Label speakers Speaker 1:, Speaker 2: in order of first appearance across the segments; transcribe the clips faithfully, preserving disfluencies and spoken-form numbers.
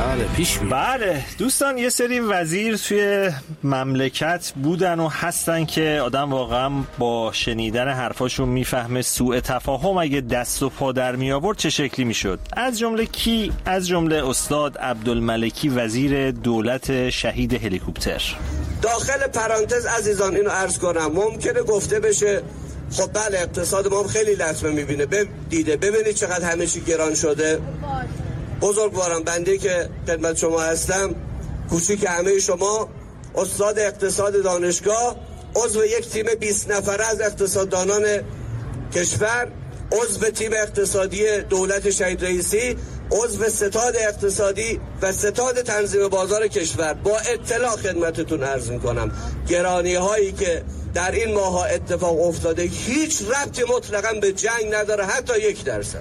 Speaker 1: بله پیش میاد.
Speaker 2: بله دوستان، یه سری وزیر توی مملکت بودن و هستن که آدم واقعا با شنیدن حرفاشون میفهمه سوء تفاهم اگه دست و پا در می آورد چه شکلی میشد. از جمله کی؟ از جمله استاد عبدالملکی وزیر دولت شهید هلیکوپتر.
Speaker 3: داخل پرانتز عزیزان اینو عرض کنم، ممکنه گفته بشه خب بله اقتصاد ما خیلی لطمه میبینه، دیده ببینید چقدر همه چی گران شده. بزرگوارم بنده که خدمت شما هستم، کوچیک همه شما، استاد اقتصاد دانشگاه، عضو یک تیم بیست نفره از اقتصاددانان کشور، عضو تیم اقتصادی دولت شهید رئیسی، عضو ستاد اقتصادی و ستاد تنظیم بازار کشور. با اطلاع خدمتتون عرض میکنم گرانی هایی که در این ماها اتفاق افتاده هیچ ربطی مطلقاً به جنگ نداره، حتی یک درصد.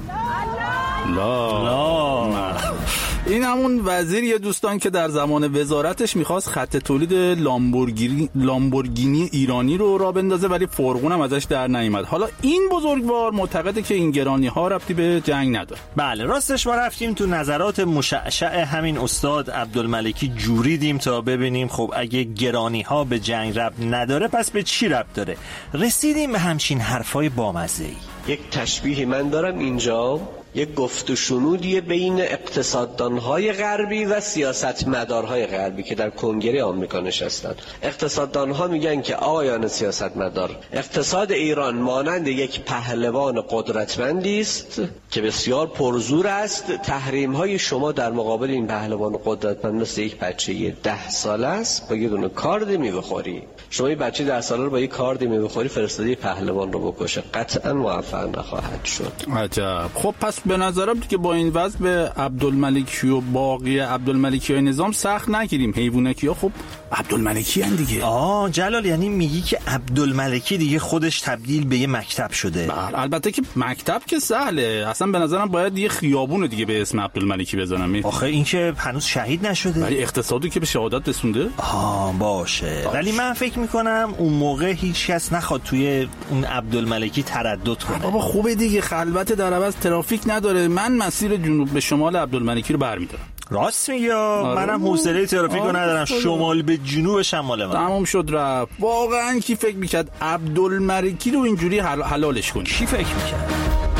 Speaker 1: لا لا این همون وزیریه دوستان که در زمان وزارتش میخواست خط تولید لامبورگینی لامبورگینی ایرانی رو راه بندازه ولی فرقون هم ازش در نیامد. حالا این بزرگوار معتقده که این گرانی ها ربطی به جنگ نداره.
Speaker 2: بله راستش ما رفتیم تو نظرات مشعشع همین استاد عبدالملکی جوریدیم تا ببینیم خب اگه گرانی ها به جنگ ربط نداره پس به چی ربط داره. رسیدیم به همچین حرفای بامزه‌ای.
Speaker 3: یک تشبیهی من دارم اینجا، یک گفت و شنودی بین اقتصاددانهای غربی و سیاستمدارهای غربی که در کنگره آمریکا نشستند. اقتصاددانها میگن که آقایان سیاستمدار، اقتصاد ایران مانند یک پهلوان قدرتمندی است که بسیار پرزور است. تحریم‌های شما در مقابل این پهلوان قدرتمند مثل یک بچه ده ساله است، با یه دونه کارد میبخوری. شما این بچه ده ساله رو با یک کارد میبخوری فرستادی پهلوان رو بکشه، قطعا موفق نخواهد شد.
Speaker 1: عجب. خب پس به نظرم که با این وضع به عبدالملکی و باقی عبدالملکی های نظام سخت نگیریم. حیوانکی ها خب عبدالملکی هن دیگه.
Speaker 2: آه جلال، یعنی میگی که عبدالملکی دیگه خودش تبدیل به یه مکتب شده؟
Speaker 1: بله البته که مکتب که سهله، اصلا به نظرم باید یه خیابون دیگه به اسم عبدالملکی بزنم.
Speaker 2: آخه این که هنوز شهید نشده
Speaker 1: ولی اقتصادی که به شهادت رسونده.
Speaker 2: آه باشه. ولی من فکر میکنم اون موقع هیچ کس نخواد توی اون عبدالملکی تردد کنه.
Speaker 1: بابا خوبه دیگه، خلوت در عوض ترافیک نداره. من مسیر جنوب به شمال عبدالملکی رو برمی‌دارم.
Speaker 2: راست میگی؟ منم حوصله ترافیک رو ندارم. شمال به جنوبش هم مال من.
Speaker 1: تمام شد رفت. واقعا کی فکر میکرد عبدالملکی رو اینجوری حل... حلالش کنی؟
Speaker 2: کی فکر میکرد؟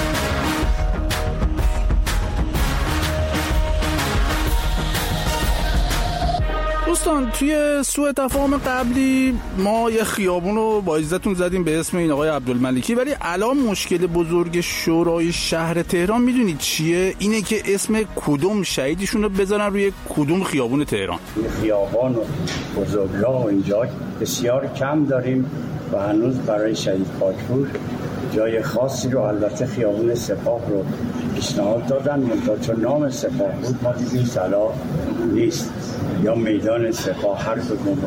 Speaker 1: دوستان توی سوء تفاهم قبلی ما یه خیابون رو با عزتون زدیم به اسم این آقای عبدالملکی، ولی الان مشکل بزرگ شورای شهر تهران میدونید چیه؟ اینه که اسم کدوم شهیدشون رو بذارن روی کدوم خیابون تهران.
Speaker 4: این خیابان و بزرگراه و اینجا بسیار کم داریم و هنوز برای شهید خاکپور جای خاصی رو، البته خیابون سپاه رو پیشنهاد دادن، منتها چون نام سپاه بود ما دیدیم صلاح نیست، یا میدان سپاه، هر کدوم